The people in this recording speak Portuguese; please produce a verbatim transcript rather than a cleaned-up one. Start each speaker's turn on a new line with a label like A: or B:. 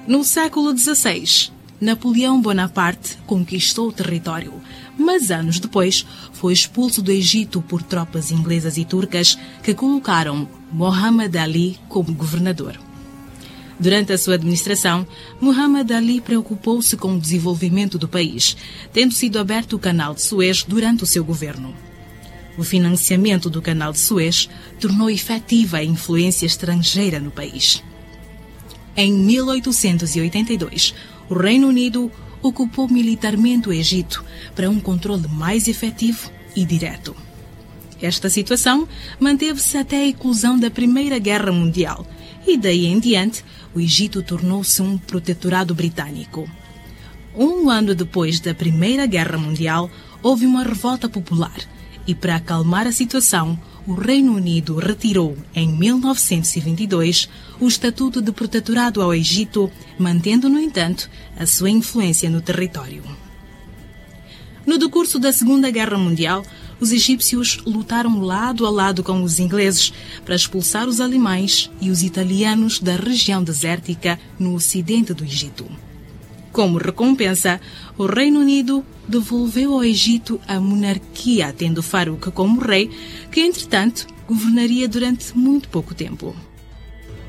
A: No século dezesseis, Napoleão Bonaparte conquistou o território, mas anos depois foi expulso do Egito por tropas inglesas e turcas que colocaram Muhammad Ali como governador. Durante a sua administração, Muhammad Ali preocupou-se com o desenvolvimento do país, tendo sido aberto o Canal de Suez durante o seu governo. O financiamento do Canal de Suez tornou efetiva a influência estrangeira no país. Em mil oitocentos e oitenta e dois, o Reino Unido ocupou militarmente o Egito para um controle mais efetivo e direto. Esta situação manteve-se até a eclosão da Primeira Guerra Mundial e, daí em diante, o Egito tornou-se um protetorado britânico. Um ano depois da Primeira Guerra Mundial, houve uma revolta popular e, para acalmar a situação, o Reino Unido retirou, em mil novecentos e vinte e dois, o Estatuto de Protetorado ao Egito, mantendo, no entanto, a sua influência no território. No decurso da Segunda Guerra Mundial, os egípcios lutaram lado a lado com os ingleses para expulsar os alemães e os italianos da região desértica no ocidente do Egito. Como recompensa, o Reino Unido devolveu ao Egito a monarquia, tendo Farouk como rei, que, entretanto, governaria durante muito pouco tempo.